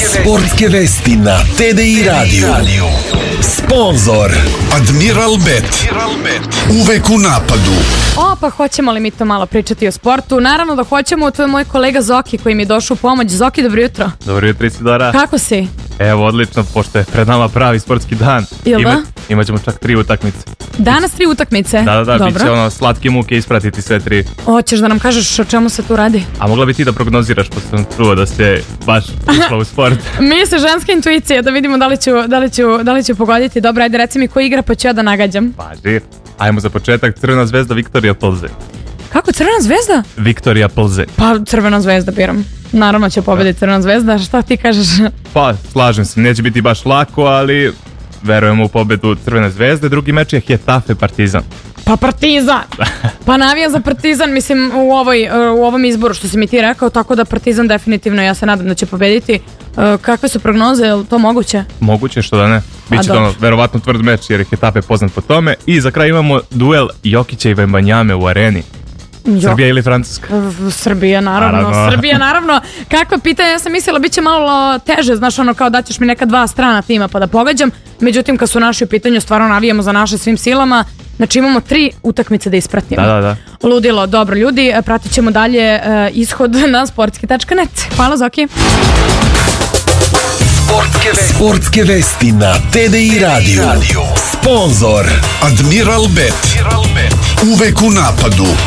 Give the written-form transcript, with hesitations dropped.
Sportske vesti na TDI Radio. Sponzor Admiral Bet. Uvek u napadu. Pa hoćemo li mi to malo pričati o sportu? Naravno da hoćemo, to je moj kolega Zoki koji mi je došao u pomoć. Zoki, dobro jutro. Dobro jutro, Isidora. Kako si? Evo, odlično, pošto je pred nama pravi sportski dan. Jel da? Imaćemo čak 3 utakmice. Danas 3 utakmice? Da, bit će slatke muke ispratiti sve 3. Hoćeš da nam kažeš o čemu se tu radi? A mogla bi ti da prognoziraš, pošto sam čuo da ste baš ušla u sport. Mi se ženska intuicija, da vidimo da li ću pogoditi. Dobro, ajde reci mi ko igra pa ću ja da nagađam. Paži, ajmo za početak, Crvena zvezda, Viktorija Plzeň. Kako, Crvena zvezda? Viktorija Plzeň. Pa Crvena zvezda biram. Naravno će pobediti Crvena zvezda, šta ti kažeš? Pa, slažem se, neće biti baš lako, ali verujemo u pobedu Crvene zvezde. Drugi meč je Getafe Partizan. Pa Partizan! Pa navijam za Partizan, mislim, u ovom izboru što si mi ti rekao, tako da Partizan definitivno, ja se nadam da će pobediti. Kakve su prognoze, je li to moguće? Moguće, što da ne. Biće to verovatno tvrd meč jer je Getafe poznat po tome. I za kraj imamo duel Jokića i Wembanyame u areni. Srbija ili Francuska? Srbija, naravno. Srbija, naravno. Kakva pitanja, ja sam mislila bit će malo teže, znaš, ono kao da ćeš mi neka 2 strana tima pa da pogađam. Međutim, kad su naši u pitanju, stvarno navijamo za naše svim silama. Znači imamo 3 utakmice da ispratimo. Da. Ludilo, dobro ljudi, pratit ćemo dalje ishod na sportski.net. Hvala, Zoki. Sportske vesti na TDI Radio. Sponzor Admiral Bet. Uvek u napadu.